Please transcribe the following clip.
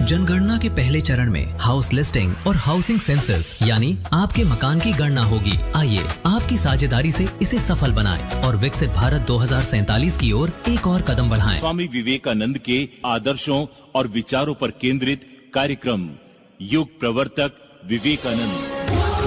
जनगणना के पहले चरण में हाउस लिस्टिंग और हाउसिंग सेंसस यानी आपके मकान की गणना होगी। आइए आपकी साझेदारी से इसे सफल बनाएं और विकसित भारत 2047 की ओर एक और कदम बढ़ाएं। स्वामी विवेकानंद के आदर्शों और विचारों पर केंद्रित कार्यक्रम युग प्रवर्तक विवेकानंद।